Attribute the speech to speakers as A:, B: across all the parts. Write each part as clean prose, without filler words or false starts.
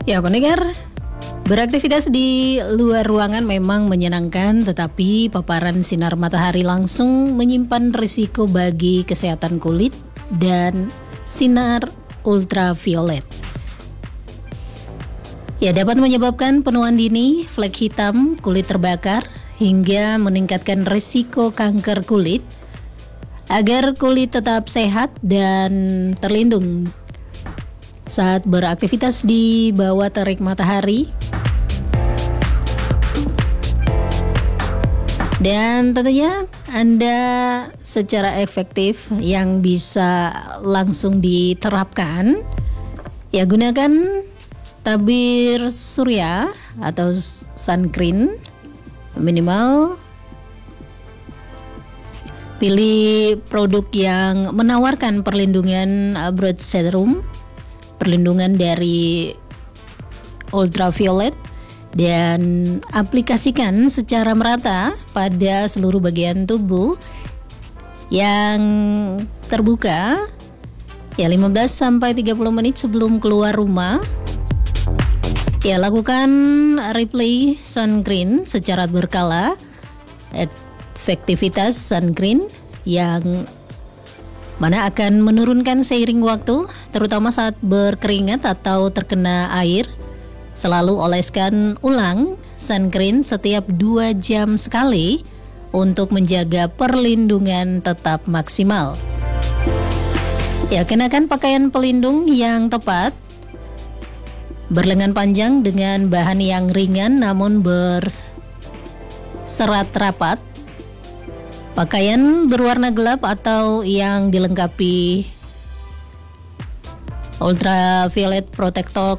A: Ya, pendengar, beraktivitas di luar ruangan memang menyenangkan, tetapi paparan sinar matahari langsung menyimpan risiko bagi kesehatan kulit dan sinar ultraviolet. Ya, dapat menyebabkan penuaan dini, flek hitam, kulit terbakar, hingga meningkatkan risiko kanker kulit. Agar kulit tetap sehat dan terlindung saat beraktivitas di bawah terik matahari. Dan tentunya Anda secara efektif yang bisa langsung diterapkan, ya gunakan tabir surya atau sunscreen minimal. Pilih produk yang menawarkan perlindungan broad serum, perlindungan dari ultraviolet, dan aplikasikan secara merata pada seluruh bagian tubuh yang terbuka ya 15-30 menit sebelum keluar rumah. Ya, lakukan replay sunscreen secara berkala. Efektivitas sunscreen yang mana akan menurunkan seiring waktu, terutama saat berkeringat atau terkena air. Selalu oleskan ulang sunscreen setiap 2 jam sekali untuk menjaga perlindungan tetap maksimal. Ya, kenakan pakaian pelindung yang tepat, berlengan panjang dengan bahan yang ringan namun berserat rapat. Pakaian berwarna gelap atau yang dilengkapi ultraviolet protector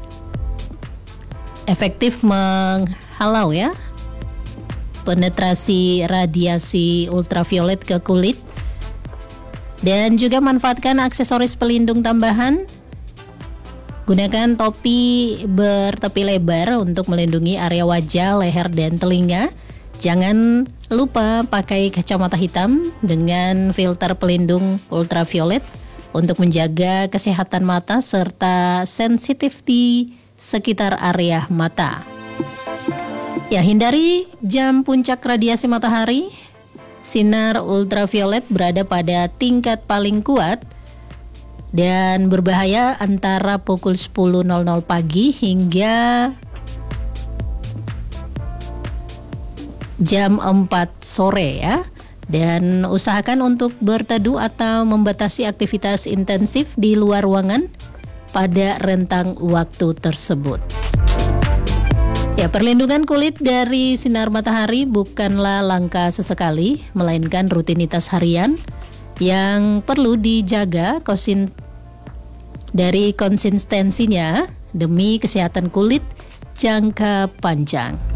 A: efektif menghalau ya penetrasi radiasi ultraviolet ke kulit. Dan juga manfaatkan aksesoris pelindung tambahan. Gunakan topi bertepi lebar untuk melindungi area wajah, leher, dan telinga. Jangan lupa pakai kacamata hitam dengan filter pelindung ultraviolet untuk menjaga kesehatan mata serta sensitif di sekitar area mata. Ya, hindari jam puncak radiasi matahari. Sinar ultraviolet berada pada tingkat paling kuat dan berbahaya antara pukul 10.00 pagi hingga jam 4 sore ya. Dan usahakan untuk berteduh atau membatasi aktivitas intensif di luar ruangan pada rentang waktu tersebut. Ya, perlindungan kulit dari sinar matahari bukanlah langkah sesekali, melainkan rutinitas harian yang perlu dijaga dari konsistensinya demi kesehatan kulit jangka panjang.